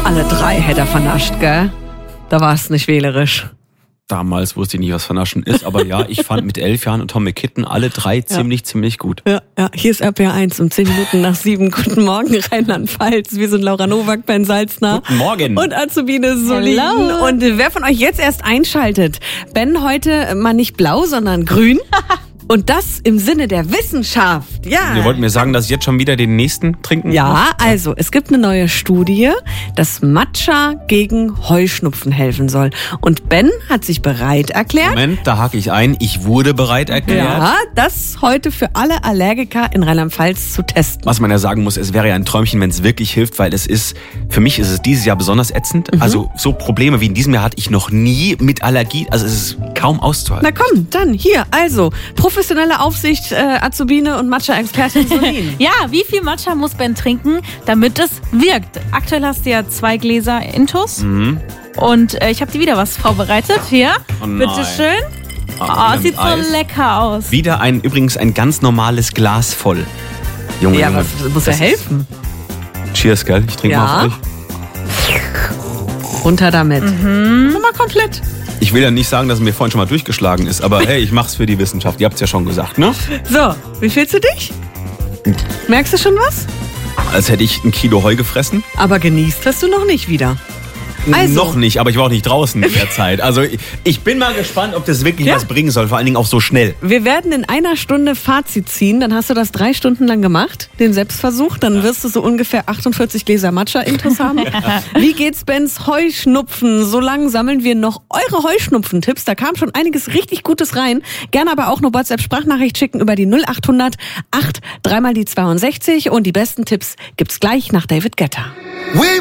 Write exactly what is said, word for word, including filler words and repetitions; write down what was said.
Alle drei hätte er vernascht, gell? Da war es nicht wählerisch. Damals wusste ich nicht, was Vernaschen ist, aber ja, ich fand mit elf Jahren und Tom McKitten alle drei ja. ziemlich, ziemlich gut. Ja, ja, hier ist R P R eins um zehn Minuten nach sieben. Guten Morgen, Rheinland-Pfalz. Wir sind Laura Nowak, Ben Salzner. Guten Morgen. Und Azubine Solin. Hello. Und wer von euch jetzt erst einschaltet, Ben heute mal nicht blau, sondern grün. Und das im Sinne der Wissenschaft, ja. Ihr wollt mir sagen, dass ich jetzt schon wieder den nächsten trinken Ja, muss? also es gibt eine neue Studie, dass Matcha gegen Heuschnupfen helfen soll. Und Ben hat sich bereit erklärt. Moment, da hake ich ein. Ich wurde bereit erklärt. Ja, das heute für alle Allergiker in Rheinland-Pfalz zu testen. Was man ja sagen muss, es wäre ja ein Träumchen, wenn es wirklich hilft, weil es ist, für mich ist es dieses Jahr besonders ätzend. Mhm. Also so Probleme wie in diesem Jahr hatte ich noch nie mit Allergie. Also es ist kaum auszuhalten. Na komm, dann hier, also professionelle Aufsicht, äh, Azubine und Matcha-Expertin Solin. Ja, wie viel Matcha muss Ben trinken, damit es wirkt? Aktuell hast du ja zwei Gläser Intus. Mhm. Und äh, ich habe dir wieder was vorbereitet. Hier, oh bitteschön. Ah, oh, sieht so Eis. lecker aus. Wieder ein, übrigens ein ganz normales Glas voll. Junge, Ja, Junge, aber das muss ja das helfen. Ist, cheers, gell? Ich trinke Ja. mal auf euch. Runter damit. Mhm. Mal komplett. Ich will ja nicht sagen, dass es mir vorhin schon mal durchgeschlagen ist, aber hey, ich mach's für die Wissenschaft. Ihr habt's ja schon gesagt, ne? So, wie fühlst du dich? Merkst du schon was? Als hätte ich ein Kilo Heu gefressen. Aber genießt hast du noch nicht wieder. Also. Noch nicht, aber ich war auch nicht draußen in der Zeit. Also ich, ich bin mal gespannt, ob das wirklich Ja. was bringen soll, vor allen Dingen auch so schnell. Wir werden in einer Stunde Fazit ziehen. Dann hast du das drei Stunden lang gemacht, den Selbstversuch. Dann wirst du so ungefähr achtundvierzig Gläser Matcha-Intus haben. Wie geht's Bens Heuschnupfen? So lange sammeln wir noch eure Heuschnupfen-Tipps. Da kam schon einiges richtig Gutes rein. Gerne aber auch eine WhatsApp-Sprachnachricht schicken über die null achthundert acht dreimal die zweiundsechzig. Und die besten Tipps gibt's gleich nach David Guetta.